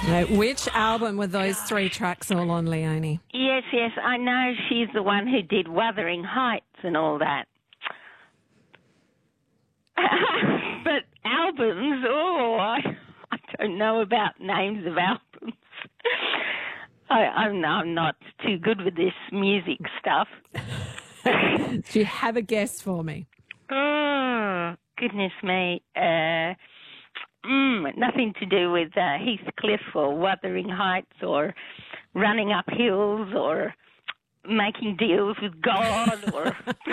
Now, which album were those three tracks all on, Leonie? Yes, I know she's the one who did Wuthering Heights and all that. But albums, I don't know about names of albums. I'm not too good with this music stuff. Do you have a guess for me? Oh, goodness me. Nothing to do with Heathcliff or Wuthering Heights or running up hills or making deals with God or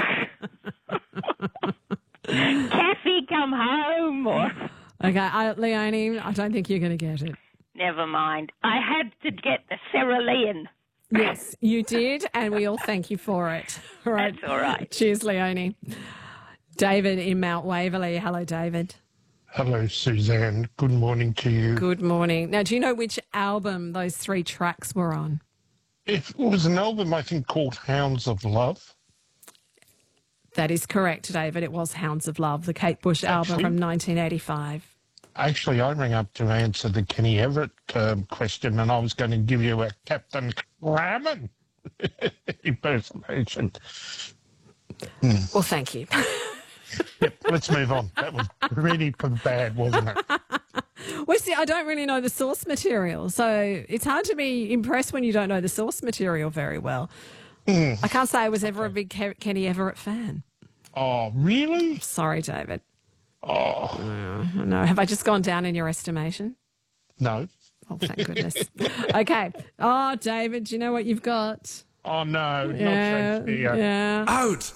Kathy come home or... Okay, Leonie, I don't think you're going to get it. Never mind. I had to get the cerulean. Yes, you did, and we all thank you for it. All right. That's all right. Cheers, Leonie. David in Mount Waverley. Hello, David. Hello, Suzanne. Good morning to you. Good morning. Now, do you know which album those three tracks were on? It was an album, I think, called Hounds of Love. That is correct, David. It was Hounds of Love, the Kate Bush album from 1985. Actually, I rang up to answer the Kenny Everett question, and I was going to give you a Captain Crammon impersonation. Well, thank you. Yep, let's move on. That was really bad, wasn't it? Well, see, I don't really know the source material, so it's hard to be impressed when you don't know the source material very well. I can't say I was ever a big Kenny Everett fan. Oh, really? Sorry, David. Oh. No. Have I just gone down in your estimation? No. Oh, thank goodness. Okay. Oh, David, do you know what you've got? Oh, no. Yeah, Not Shakespeare. yeah. Out!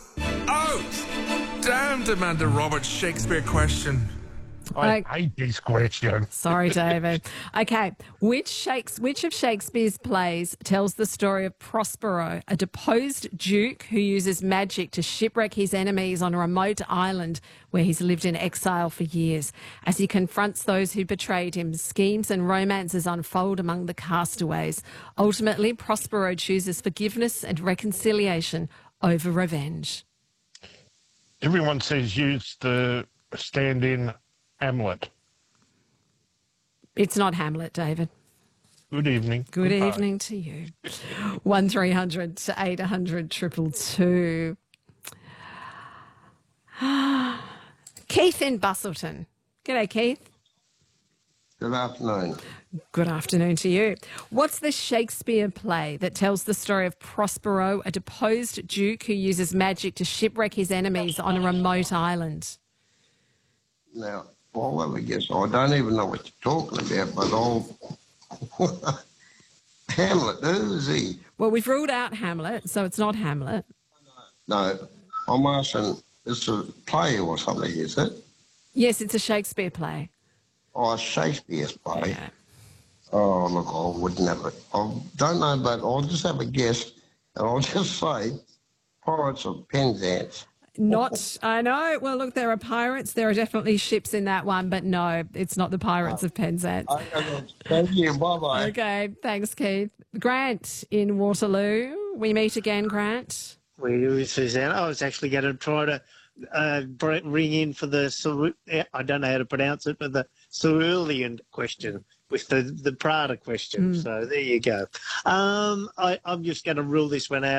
Damn, demanded Robert's Shakespeare question. I hate this question. Sorry, David. Okay. Which of Shakespeare's plays tells the story of Prospero, a deposed duke who uses magic to shipwreck his enemies on a remote island where he's lived in exile for years? As he confronts those who betrayed him, schemes and romances unfold among the castaways. Ultimately, Prospero chooses forgiveness and reconciliation over revenge. Everyone says use the stand-in Hamlet. It's not Hamlet, David. Good evening. Good Goodbye. evening to you. 1300 800 222. Keith in Bustleton. G'day, Keith. Good afternoon. Good afternoon to you. What's the Shakespeare play that tells the story of Prospero, a deposed duke who uses magic to shipwreck his enemies on a remote island? Now, I'll have a guess. I don't even know what you're talking about, but I'll... Hamlet, who is he? Well, we've ruled out Hamlet, so it's not Hamlet. No, I'm asking, it's a play or something, is it? Yes, it's a Shakespeare play. Oh, a Shakespeare's play. Yeah. Oh, look, I wouldn't have it. I don't know, but I'll just have a guess, and I'll just say Pirates of Penzance. Not, I know. Well, look, there are pirates. There are definitely ships in that one, but no, it's not the Pirates of Penzance. Okay, thank you. Bye-bye. Okay, thanks, Keith. Grant in Waterloo. We meet again, Grant. We do, Suzanne. I was actually going to try to ring in for the, I don't know how to pronounce it, but the cerulean question with the Prada question. So there you go. I'm just going to rule this one out.